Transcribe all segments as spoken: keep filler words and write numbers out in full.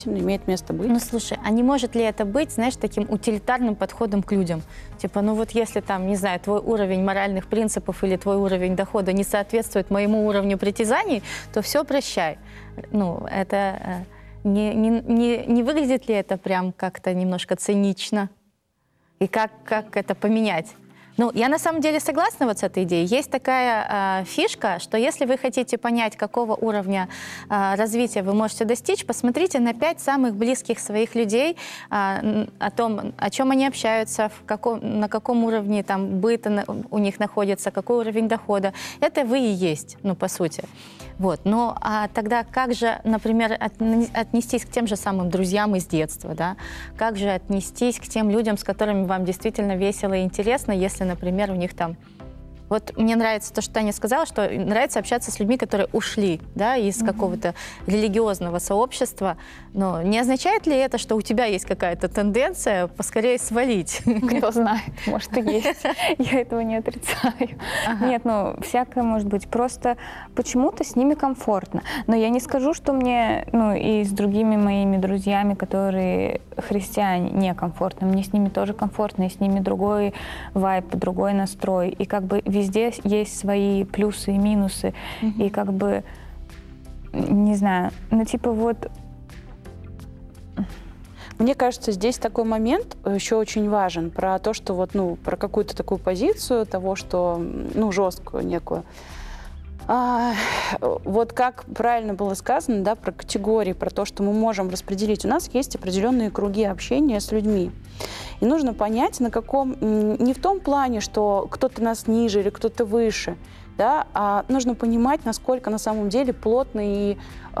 имеет место быть. Ну, слушай, а не может ли это быть, знаешь, таким утилитарным подходом к людям? Типа, ну вот если там, не знаю, твой уровень моральных принципов или твой уровень дохода не соответствует моему уровню притязаний, то все, прощай. Ну, это э, не, не, не, не выглядит ли это прям как-то немножко цинично? И как, как это поменять? Ну, я на самом деле согласна вот с этой идеей. Есть такая э, фишка, что если вы хотите понять, какого уровня э, развития вы можете достичь, посмотрите на пять самых близких своих людей, э, о том, о чем они общаются, в каком, на каком уровне там быта у них находится, какой уровень дохода. Это вы и есть, ну, по сути. Вот. Но а тогда как же, например, отнестись к тем же самым друзьям из детства, да? Как же отнестись к тем людям, с которыми вам действительно весело и интересно, если, например, у них там... Вот мне нравится то, что Таня сказала, что нравится общаться с людьми, которые ушли, да, из mm-hmm. какого-то религиозного сообщества. Но не означает ли это, что у тебя есть какая-то тенденция поскорее свалить? Кто знает, может и есть. Я этого не отрицаю. Ага. Нет, ну, всякое может быть. Просто почему-то с ними комфортно. Но я не скажу, что мне, ну, и с другими моими друзьями, которые христиане, некомфортно. Мне с ними тоже комфортно, и с ними другой вайб, другой настрой. И как бы везде есть свои плюсы и минусы. Mm-hmm. И как бы, не знаю, ну типа вот... Мне кажется, здесь такой момент еще очень важен про то, что вот, ну, про какую-то такую позицию того, что, ну, жесткую некую. А, вот как правильно было сказано, да, про категории, про то, что мы можем распределить. У нас есть определенные круги общения с людьми. И нужно понять, на каком, не в том плане, что кто-то нас ниже или кто-то выше, да, а нужно понимать, насколько на самом деле плотно и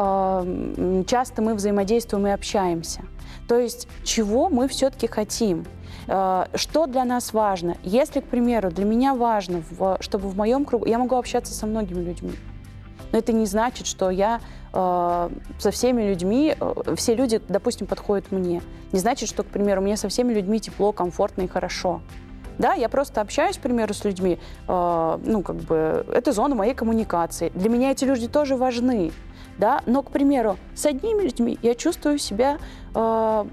э, часто мы взаимодействуем и общаемся. То есть чего мы все-таки хотим, э, что для нас важно. Если, к примеру, для меня важно, в, чтобы в моем кругу... Я могу общаться со многими людьми, но это не значит, что я э, со всеми людьми, э, все люди, допустим, подходят мне. Не значит, что, к примеру, мне со всеми людьми тепло, комфортно и хорошо. Да, я просто общаюсь, к примеру, с людьми, э, ну, как бы, это зона моей коммуникации. Для меня эти люди тоже важны, да, но, к примеру, с одними людьми я чувствую себя... Э,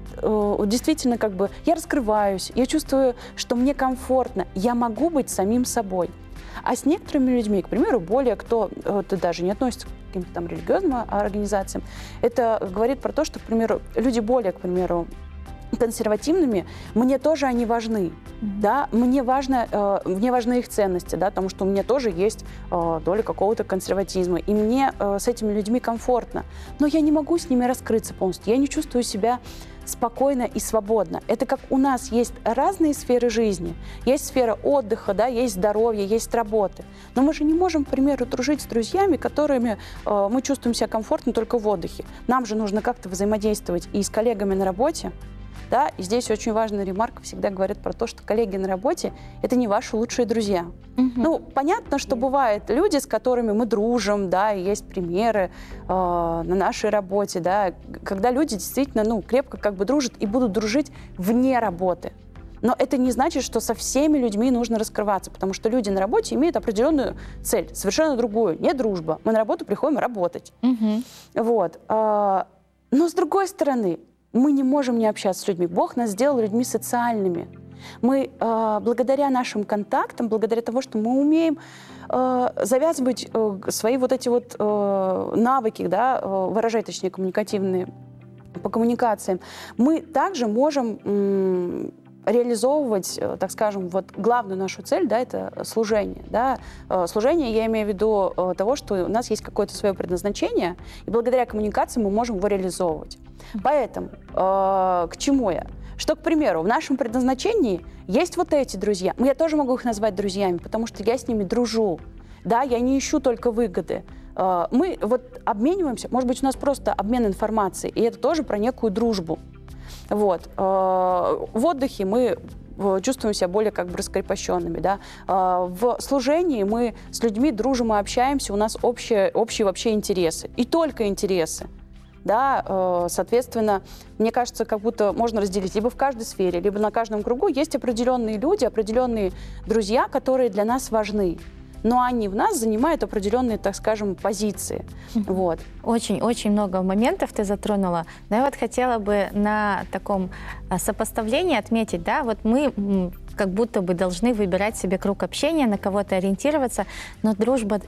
э, действительно, как бы, я раскрываюсь, я чувствую, что мне комфортно, я могу быть самим собой. А с некоторыми людьми, к примеру, более кто, это даже не относится к каким-то там религиозным организациям, это говорит про то, что, к примеру, люди более, к примеру, консервативными, мне тоже они важны, mm-hmm. да, мне важно, э, мне важны их ценности, да, потому что у меня тоже есть э, доля какого-то консерватизма, и мне э, с этими людьми комфортно, но я не могу с ними раскрыться полностью, я не чувствую себя спокойно и свободно. Это как у нас есть разные сферы жизни, есть сфера отдыха, да, есть здоровье, есть работы, но мы же не можем, к примеру, дружить с друзьями, которыми э, мы чувствуем себя комфортно только в отдыхе. Нам же нужно как-то взаимодействовать и с коллегами на работе. Да, и здесь очень важная ремарка, всегда говорят про то, что коллеги на работе – это не ваши лучшие друзья. Угу. Ну, понятно, что бывают люди, с которыми мы дружим, да, и есть примеры э, на нашей работе, да, когда люди действительно, ну, крепко как бы дружат и будут дружить вне работы. Но это не значит, что со всеми людьми нужно раскрываться, потому что люди на работе имеют определенную цель, совершенно другую, не дружба. Мы на работу приходим работать. Угу. Вот. Э, но с другой стороны, мы не можем не общаться с людьми. Бог нас сделал людьми социальными. Мы, э, благодаря нашим контактам, благодаря тому, что мы умеем э, завязывать э, свои вот эти вот э, навыки, да, э, выражать, точнее, коммуникативные, по коммуникациям, мы также можем э, реализовывать, так скажем, вот главную нашу цель, да, это служение. Да. Служение, я имею в виду того, что у нас есть какое-то свое предназначение, и благодаря коммуникации мы можем его реализовывать. Поэтому э, к чему я? Что, к примеру, в нашем предназначении есть вот эти друзья. Я тоже могу их назвать друзьями, потому что я с ними дружу. Да, я не ищу только выгоды. Э, мы вот обмениваемся, может быть, у нас просто обмен информацией, и это тоже про некую дружбу. Вот. В отдыхе мы чувствуем себя более как бы раскрепощенными. Да? В служении мы с людьми дружим и общаемся, у нас общие, общие вообще интересы. И только интересы. Да? Соответственно, мне кажется, как будто можно разделить либо в каждой сфере, либо на каждом кругу есть определенные люди, определенные друзья, которые для нас важны. но они в нас занимают определенные, так скажем, позиции. Вот. Очень-очень много моментов ты затронула. Но я вот хотела бы на таком а, сопоставлении отметить, да, вот мы м, как будто бы должны выбирать себе круг общения, на кого-то ориентироваться, но дружба